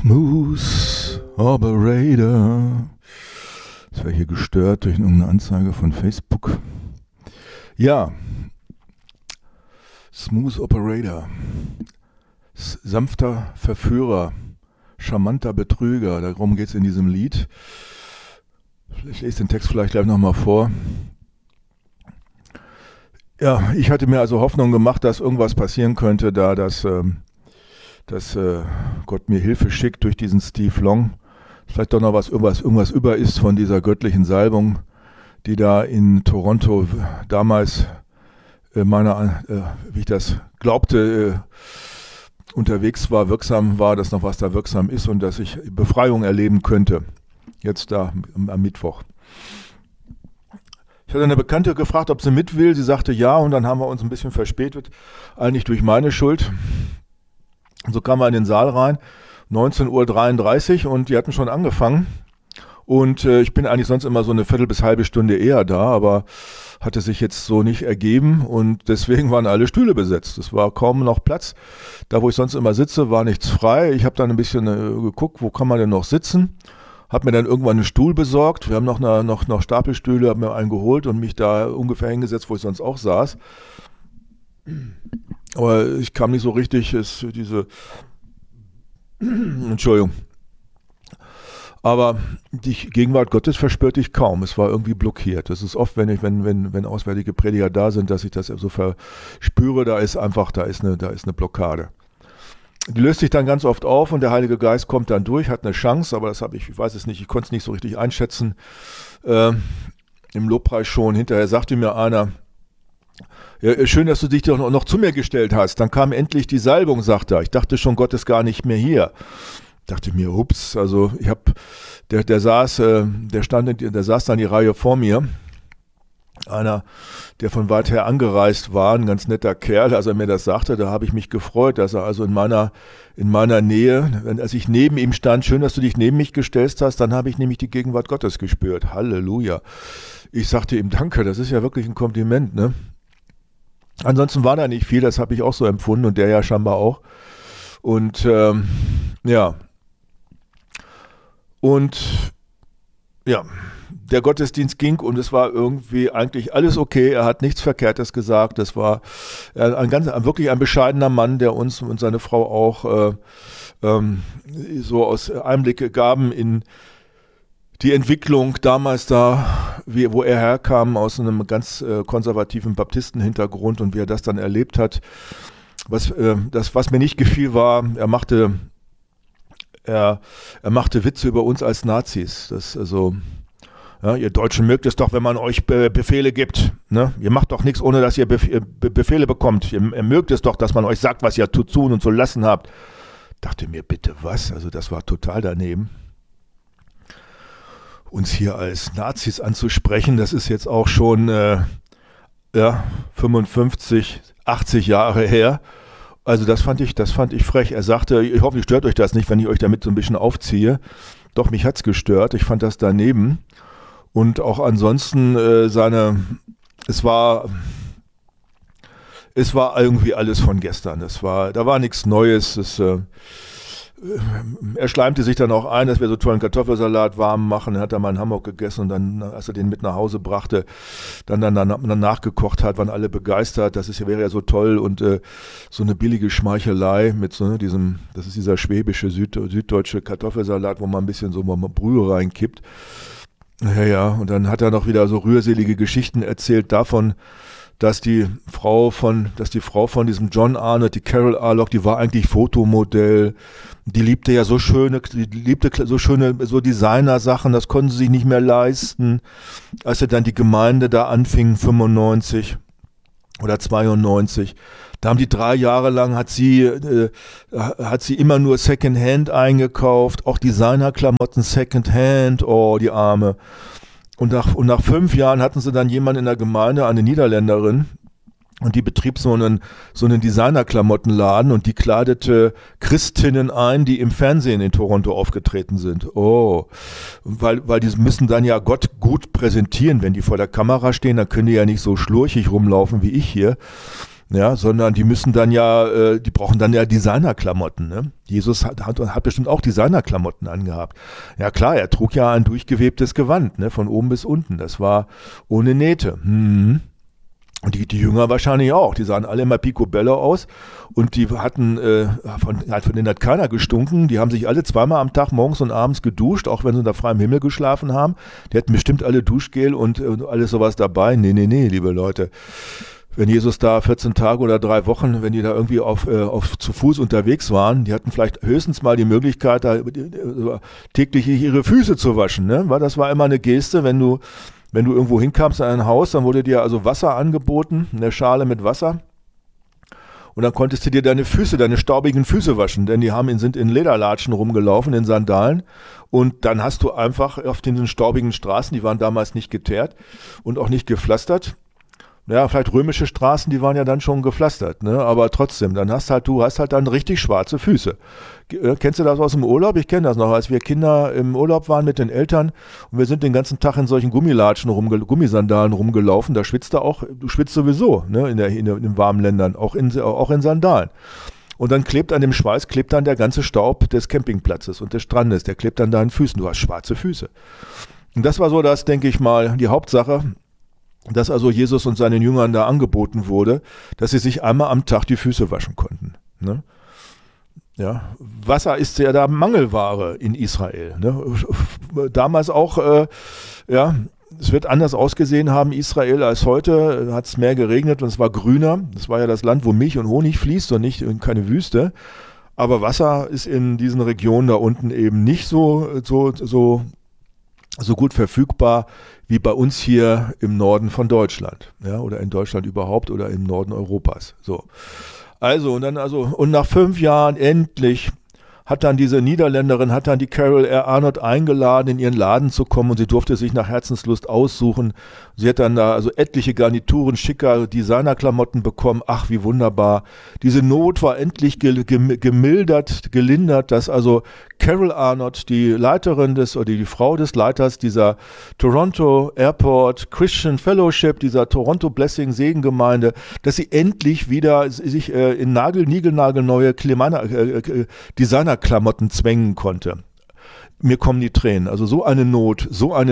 Smooth Operator. Das wäre hier gestört durch irgendeine Anzeige von Facebook. Ja, Smooth Operator. Sanfter Verführer, charmanter Betrüger. Darum geht es in diesem Lied. Ich lese den Text vielleicht gleich nochmal vor. Ja, ich hatte mir also Hoffnung gemacht, dass irgendwas passieren könnte, da dass Gott mir Hilfe schickt durch diesen Steve Long. Vielleicht doch noch irgendwas über ist von dieser göttlichen Salbung, die da in Toronto damals wie ich das glaubte, unterwegs war, wirksam war, dass noch was da wirksam ist und dass ich Befreiung erleben könnte. Jetzt da am Mittwoch. Ich hatte eine Bekannte gefragt, ob sie mit will. Sie sagte ja und dann haben wir uns ein bisschen verspätet. Eigentlich durch meine Schuld. Und so kamen wir in den Saal rein, 19:33 Uhr und die hatten schon angefangen. Und ich bin eigentlich sonst immer so eine Viertel bis halbe Stunde eher da, aber hatte sich jetzt so nicht ergeben und deswegen waren alle Stühle besetzt. Es war kaum noch Platz. Da, wo ich sonst immer sitze, war nichts frei. Ich habe dann ein bisschen geguckt, wo kann man denn noch sitzen. Habe mir dann irgendwann einen Stuhl besorgt. Wir haben noch Stapelstühle, habe mir einen geholt und mich da ungefähr hingesetzt, wo ich sonst auch saß. Aber ich kam nicht so richtig, Entschuldigung. Aber die Gegenwart Gottes verspürte ich kaum. Es war irgendwie blockiert. Das ist oft, wenn auswärtige Prediger da sind, dass ich das so verspüre, da ist eine Blockade. Die löst sich dann ganz oft auf und der Heilige Geist kommt dann durch, hat eine Chance, aber ich weiß es nicht, ich konnte es nicht so richtig einschätzen. Im Lobpreis schon, hinterher sagte mir einer, ja, schön, dass du dich doch noch zu mir gestellt hast. Dann kam endlich die Salbung, sagt er. Ich dachte schon, Gott ist gar nicht mehr hier. Dachte mir, ups, also der saß dann die Reihe vor mir. Einer, der von weit her angereist war, ein ganz netter Kerl, als er mir das sagte, da habe ich mich gefreut, dass er also in meiner Nähe, als ich neben ihm stand, schön, dass du dich neben mich gestellt hast, dann habe ich nämlich die Gegenwart Gottes gespürt. Halleluja. Ich sagte ihm Danke, das ist ja wirklich ein Kompliment, ne? Ansonsten war da nicht viel, das habe ich auch so empfunden und der ja scheinbar auch. Und ja. Und ja, der Gottesdienst ging und es war irgendwie eigentlich alles okay. Er hat nichts Verkehrtes gesagt. Das war wirklich ein bescheidener Mann, der uns und seine Frau auch so aus Einblicke gaben in die Entwicklung damals da, wo er herkam, aus einem ganz konservativen Baptistenhintergrund und wie er das dann erlebt hat. Was mir nicht gefiel, war, er machte Witze über uns als Nazis. Ja, ihr Deutschen mögt es doch, wenn man euch Befehle gibt. Ne? Ihr macht doch nichts, ohne dass ihr Befehle bekommt. Ihr mögt es doch, dass man euch sagt, was ihr zu tun und zu lassen habt. Dachte mir, bitte was? Also das war total daneben. Uns hier als Nazis anzusprechen, das ist jetzt auch schon 55, 80 Jahre her. Also das fand ich frech. Er sagte, ich hoffe, stört euch das nicht, wenn ich euch damit so ein bisschen aufziehe. Doch, mich hat's gestört. Ich fand das daneben. Und auch ansonsten es war irgendwie alles von gestern. Da war nichts Neues. Er schleimte sich dann auch ein, dass wir so tollen Kartoffelsalat warm machen. Er hat dann mal in Hamburg gegessen und dann, als er den mit nach Hause brachte, dann nachgekocht hat, waren alle begeistert. Wäre ja so toll und so eine billige Schmeichelei mit so das ist dieser schwäbische, süddeutsche Kartoffelsalat, wo man ein bisschen so mal Brühe reinkippt. Ja, und dann hat er noch wieder so rührselige Geschichten erzählt davon, dass die Frau von diesem John Arnott, die Carol Arlock, die war eigentlich Fotomodell. Die liebte so schöne so Designer-Sachen, das konnten sie sich nicht mehr leisten. Als er dann die Gemeinde da anfing, 95 oder 92, da haben die 3 Jahre lang, hat sie immer nur Secondhand eingekauft, auch Designerklamotten Secondhand, oh, die Arme. Und nach 5 Jahren hatten sie dann jemanden in der Gemeinde, eine Niederländerin, und die betrieb so einen Designerklamottenladen und die kleidete Christinnen ein, die im Fernsehen in Toronto aufgetreten sind. Oh, weil die müssen dann ja Gott gut präsentieren, wenn die vor der Kamera stehen, dann können die ja nicht so schlurchig rumlaufen wie ich hier. Ja, sondern die müssen dann ja, die brauchen dann ja Designerklamotten. Ne? Jesus hat bestimmt auch Designerklamotten angehabt. Ja klar, er trug ja ein durchgewebtes Gewand, ne, von oben bis unten. Das war ohne Nähte. Und die Jünger wahrscheinlich auch. Die sahen alle immer picobello aus und die hatten, von denen hat keiner gestunken. Die haben sich alle zweimal am Tag morgens und abends geduscht, auch wenn sie unter freiem Himmel geschlafen haben. Die hatten bestimmt alle Duschgel und alles sowas dabei. Nee, liebe Leute. Wenn Jesus da 14 Tage oder 3 Wochen, wenn die da irgendwie zu Fuß unterwegs waren, die hatten vielleicht höchstens mal die Möglichkeit, da täglich ihre Füße zu waschen. Ne? Weil das war immer eine Geste, wenn du irgendwo hinkamst in ein Haus, dann wurde dir also Wasser angeboten, eine Schale mit Wasser. Und dann konntest du dir deine staubigen Füße waschen, denn sind in Lederlatschen rumgelaufen, in Sandalen. Und dann hast du einfach auf den staubigen Straßen, die waren damals nicht geteert und auch nicht gepflastert. Ja, vielleicht römische Straßen, die waren ja dann schon gepflastert, ne? Aber trotzdem, du hast halt dann richtig schwarze Füße. Kennst du das aus dem Urlaub? Ich kenne das noch, als wir Kinder im Urlaub waren mit den Eltern und wir sind den ganzen Tag in solchen Gummisandalen rumgelaufen, du schwitzt sowieso, ne, in den warmen Ländern, auch in Sandalen. Und dann an dem Schweiß dann der ganze Staub des Campingplatzes und des Strandes, der klebt an deinen Füßen, du hast schwarze Füße. Und das war so, denke ich mal, die Hauptsache, dass also Jesus und seinen Jüngern da angeboten wurde, dass sie sich einmal am Tag die Füße waschen konnten. Ne? Ja, Wasser ist ja da Mangelware in Israel. Ne? Damals auch, es wird anders ausgesehen haben, Israel, als heute. Hat es mehr geregnet und es war grüner. Das war ja das Land, wo Milch und Honig fließt und keine Wüste. Aber Wasser ist in diesen Regionen da unten eben nicht so gut verfügbar wie bei uns hier im Norden von Deutschland, ja, oder in Deutschland überhaupt oder im Norden Europas. So. Und nach 5 Jahren endlich hat dann diese Niederländerin, die Carol R. Arnott eingeladen, in ihren Laden zu kommen und sie durfte sich nach Herzenslust aussuchen. Sie hat dann da also etliche Garnituren, schicker Designerklamotten bekommen. Ach, wie wunderbar. Diese Not war endlich gelindert, dass also Carol Arnott, die Frau des Leiters dieser Toronto Airport Christian Fellowship, dieser Toronto Blessing Segengemeinde, dass sie endlich wieder sich in niegelnagelneue Designerklamotten zwängen konnte. Mir kommen die Tränen. Also so eine Not.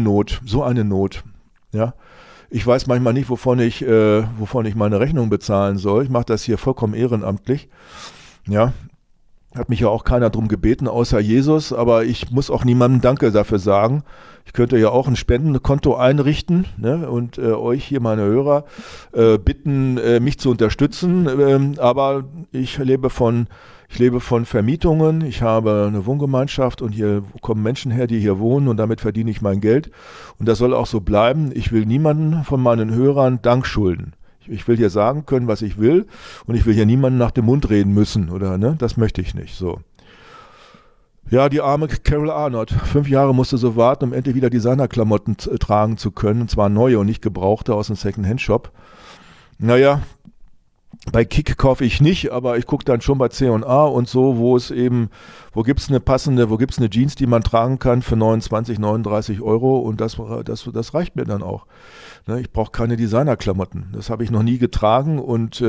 Ja. Ich weiß manchmal nicht, wovon ich meine Rechnung bezahlen soll. Ich mache das hier vollkommen ehrenamtlich. Ja. Hat mich ja auch keiner drum gebeten, außer Jesus, aber ich muss auch niemandem Danke dafür sagen. Ich könnte ja auch ein Spendenkonto einrichten, ne, und euch hier, meine Hörer, bitten, mich zu unterstützen, aber ich lebe von Vermietungen, ich habe eine Wohngemeinschaft und hier kommen Menschen her, die hier wohnen und damit verdiene ich mein Geld und das soll auch so bleiben. Ich will niemanden von meinen Hörern Dank schulden. Ich will hier sagen können, was ich will und ich will hier niemanden nach dem Mund reden müssen, oder, ne? Das möchte ich nicht, so. Ja, die arme Carol Arnott, 5 Jahre musste so warten, um endlich wieder Designerklamotten tragen zu können, und zwar neue und nicht gebrauchte aus dem Second-Hand-Shop. Naja, bei Kick kaufe ich nicht, aber ich gucke dann schon bei C&A und so, wo gibt's eine Jeans, die man tragen kann für 29, 39 Euro und das reicht mir dann auch. Ne, ich brauche keine Designerklamotten. Das habe ich noch nie getragen und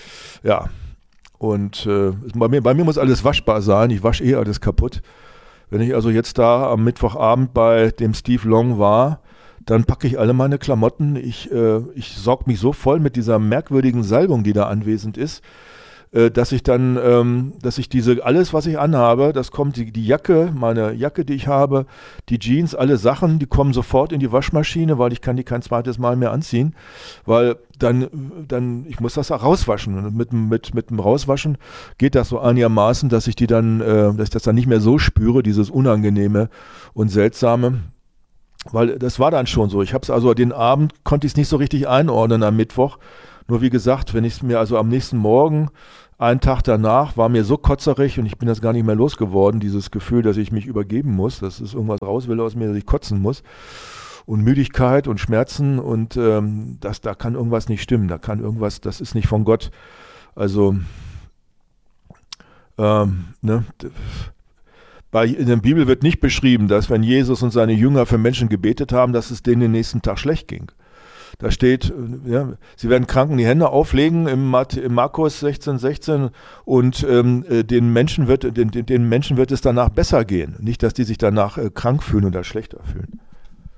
bei mir muss alles waschbar sein. Ich wasche alles kaputt. Wenn ich also jetzt da am Mittwochabend bei dem Steve Long war, dann packe ich alle meine Klamotten. Ich saug mich so voll mit dieser merkwürdigen Salbung, die da anwesend ist, dass ich alles, was ich anhabe, das kommt, die Jacke, meine Jacke, die ich habe, die Jeans, alle Sachen, die kommen sofort in die Waschmaschine, weil ich kann die kein zweites Mal mehr anziehen, weil ich muss das auch rauswaschen. Und mit dem Rauswaschen geht das so einigermaßen, dass ich dass ich das dann nicht mehr so spüre, dieses Unangenehme und Seltsame. Weil das war dann schon so. Den Abend konnte ich es nicht so richtig einordnen am Mittwoch. Nur wie gesagt, wenn ich es mir also am nächsten Morgen, einen Tag danach, war mir so kotzerig und ich bin das gar nicht mehr losgeworden, dieses Gefühl, dass ich mich übergeben muss, dass es irgendwas raus will aus mir, dass ich kotzen muss. Und Müdigkeit und Schmerzen und da kann irgendwas nicht stimmen. Das ist nicht von Gott. Also, in der Bibel wird nicht beschrieben, dass wenn Jesus und seine Jünger für Menschen gebetet haben, dass es denen den nächsten Tag schlecht ging. Da steht, ja, sie werden Kranken die Hände auflegen im Markus 16,16 und den Menschen wird es danach besser gehen. Nicht, dass die sich danach krank fühlen oder schlechter fühlen.